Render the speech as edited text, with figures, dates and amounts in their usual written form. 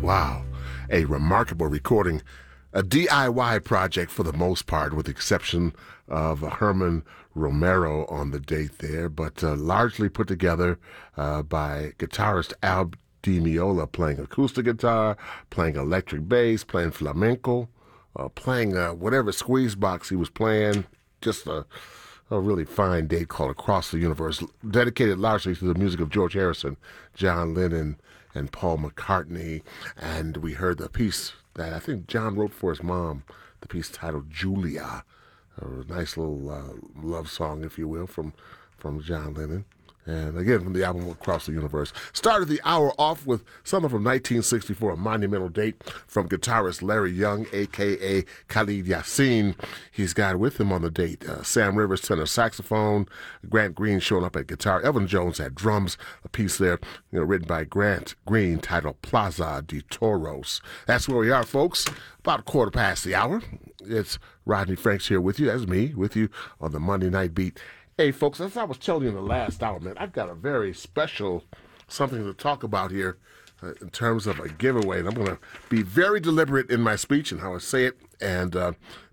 Wow. A remarkable recording. A DIY project for the most part, with the exception of Herman Romero on the date there, but largely put together by guitarist Al Di Meola, playing acoustic guitar, playing electric bass, playing flamenco, playing whatever squeeze box he was playing. Just a really fine date called Across the Universe, dedicated largely to the music of George Harrison, John Lennon, and Paul McCartney. And we heard the piece that I think John wrote for his mom, the piece titled Julia, a nice little love song, if you will, from John Lennon. And again, from the album Across the Universe. Started the hour off with something from 1964, a monumental date from guitarist Larry Young, a.k.a. Khalid Yasin. He's got with him on the date Sam Rivers, tenor saxophone, Grant Green showing up at guitar, Elvin Jones at drums, a piece there written by Grant Green titled Plaza de Toros. That's where we are, folks. About 1/4 the hour. It's Rodney Franks here with you. That's me, with you on the Monday Night Beat. Hey, folks, as I was telling you in the last hour, man, I've got a very special something to talk about here in terms of a giveaway. And I'm going to be very deliberate in my speech and how I say it. And